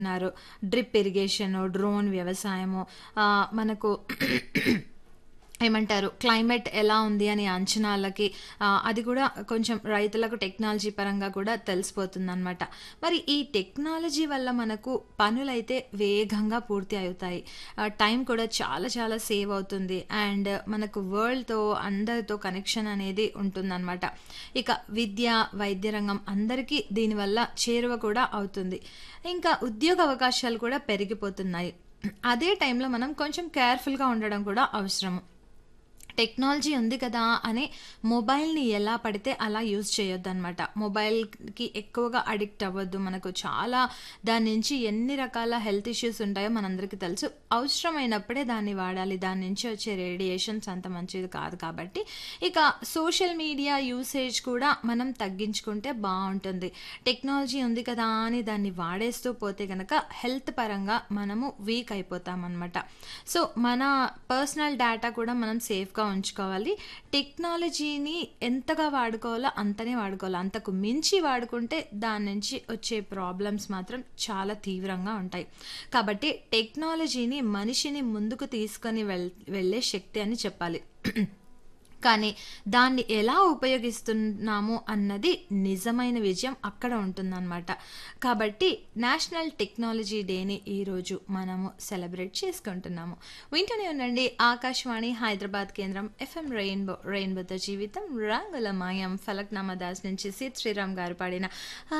న్నారు. Drip irrigation, drone వ్యవసాయము, మనకు ఏమంటారు క్లైమేట్ ఎలా ఉంది అని అంచనాలకి అది కూడా కొంచెం రైతులకు టెక్నాలజీ పరంగా కూడా తెలిసిపోతుందనమాట. మరి ఈ టెక్నాలజీ వల్ల మనకు పనులైతే వేగంగా పూర్తి అవుతాయి. టైం కూడా చాలా చాలా సేవ్ అవుతుంది. అండ్ మనకు వరల్డ్‌తో అందరితో కనెక్షన్ అనేది ఉంటుందనమాట. ఇక విద్య, వైద్య రంగం అందరికీ దీనివల్ల చేరువ కూడా అవుతుంది. ఇంకా ఉద్యోగ అవకాశాలు కూడా పెరిగిపోతున్నాయి. అదే టైంలో మనం కొంచెం కేర్‌ఫుల్‌గా ఉండడం కూడా అవసరము. టెక్నాలజీ ఉంది కదా అని మొబైల్‌ని ఎలా పడితే అలా యూజ్ చేయొద్దనమాట. మొబైల్‌కి ఎక్కువగా అడిక్ట్ అవ్వద్దు. మనకు చాలా దాని నుంచి ఎన్ని రకాల హెల్త్ ఇష్యూస్ ఉంటాయో మనందరికీ తెలుసు. అవసరమైనప్పుడే దాన్ని వాడాలి. దాని నుంచి వచ్చే రేడియేషన్స్ అంత మంచిది కాదు కాబట్టి, ఇక సోషల్ మీడియా యూసేజ్ కూడా మనం తగ్గించుకుంటే బావుంటుంది. టెక్నాలజీ ఉంది కదా అని దాన్ని వాడేస్తూ పోతే గనక హెల్త్ పరంగా మనము వీక్ అయిపోతామనమాట. సో, మన పర్సనల్ డేటా కూడా మనం సేఫ్‌గా ఉంచుకోవాలి. టెక్నాలజీని ఎంతగా వాడుకోవాలో అంతనే వాడుకోవాలి. అంతకు మించి వాడుకుంటే దాని నుంచి వచ్చే ప్రాబ్లమ్స్ మాత్రం చాలా తీవ్రంగా ఉంటాయి. కాబట్టి టెక్నాలజీని మనిషిని ముందుకు తీసుకొని వెళ్ళే శక్తి అని చెప్పాలి. కానీ దాన్ని ఎలా ఉపయోగిస్తున్నాము అన్నది నిజమైన విజయం అక్కడ ఉంటుందన్నమాట. కాబట్టి నేషనల్ టెక్నాలజీ డేని ఈరోజు మనము సెలబ్రేట్ చేసుకుంటున్నాము. వింటూనే ఉండండి ఆకాశవాణి హైదరాబాద్ కేంద్రం ఎఫ్ఎం రెయిన్బోతో జీవితం రంగుల మాయం. ఫలక్నామా దాస్ నుంచి సిద్ శ్రీరామ్ గారు పాడిన